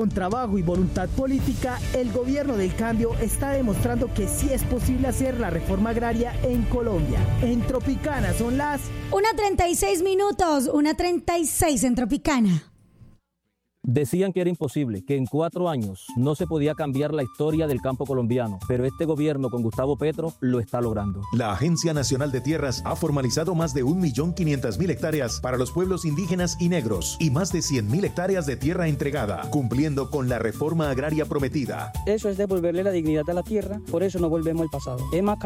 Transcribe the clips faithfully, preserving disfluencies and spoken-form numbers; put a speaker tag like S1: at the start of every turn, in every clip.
S1: con trabajo y voluntad política, el gobierno del cambio está demostrando que sí es posible hacer la reforma agraria en Colombia. En Tropicana son las
S2: una treinta y seis minutos, una treinta y seis en Tropicana.
S3: Decían que era imposible, que en cuatro años no se podía cambiar la historia del campo colombiano, pero este gobierno con Gustavo Petro lo está logrando.
S4: La Agencia Nacional de Tierras ha formalizado más de un millón quinientas mil hectáreas para los pueblos indígenas y negros y más de cien mil hectáreas de tierra entregada, cumpliendo con la reforma agraria prometida.
S5: Eso es devolverle la dignidad a la tierra, por eso no volvemos al pasado.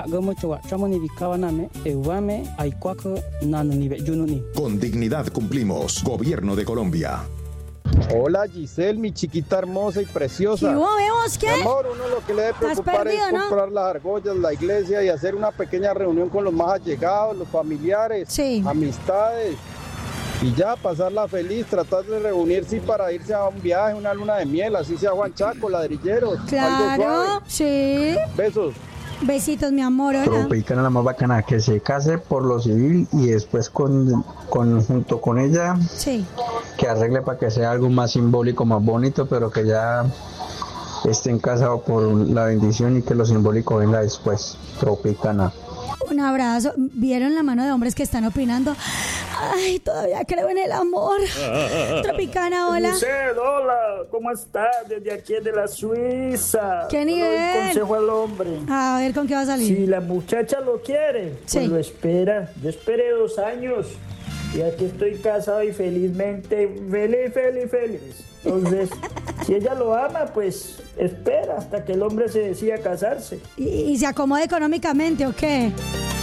S4: Con dignidad cumplimos. Gobierno de Colombia.
S6: Hola Giselle, mi chiquita hermosa y preciosa.
S2: ¿Qué hubo, vemos qué?
S6: Mi amor, uno lo que le debe preocupar perdido, es comprar ¿no? las argollas, la iglesia y hacer una pequeña reunión con los más allegados, los familiares,
S2: sí.
S6: amistades. Y ya pasarla feliz, tratar de reunirse para irse a un viaje, una luna de miel, así sea Juan Chaco, ladrilleros.
S2: Claro, sí.
S6: Besos.
S2: Besitos, mi amor, hola.
S7: Tropicana la más bacana, que se case por lo civil y después con, con junto con ella,
S2: sí.
S7: que arregle para que sea algo más simbólico, más bonito, pero que ya estén casados por la bendición y que lo simbólico venga después. Tropicana.
S2: Un abrazo. ¿Vieron la mano de hombres que están opinando? Ay, todavía creo en el amor. Tropicana, hola.
S8: Usted, hola, ¿cómo está? Desde aquí de la Suiza.
S2: ¿Qué nivel?
S8: Un consejo al hombre.
S2: A ver, ¿con qué va a salir?
S8: Si la muchacha lo quiere,
S2: sí.
S8: pues lo espera. Yo esperé dos años y aquí estoy casado y felizmente, feliz, feliz, feliz. Entonces, si ella lo ama, pues espera hasta que el hombre se decida casarse.
S2: ¿Y, y se acomode económicamente o qué?